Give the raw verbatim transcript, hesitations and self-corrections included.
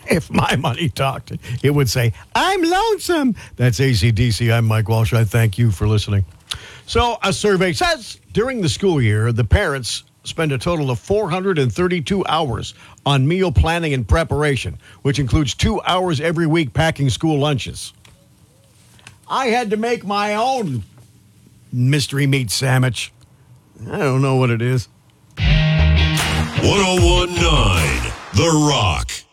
If my money talked, it would say, I'm lonesome. That's A C D C. I'm Mike Walsh. I thank you for listening. So a survey says during the school year, the parents spend a total of four hundred thirty-two hours on meal planning and preparation, which includes two hours every week packing school lunches. I had to make my own mystery meat sandwich. I don't know what it is. ten nineteen The Rock.